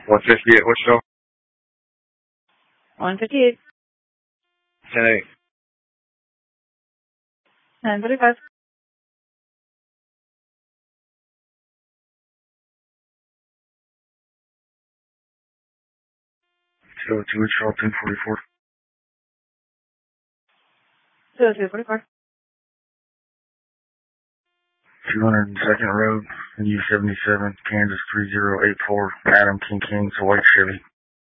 150 at Wichita. 158. 10-8. 10:35. So to Wichita, 1044. 2:44. 202nd Road, U77, Kansas 3084, Adam King King's white Chevy.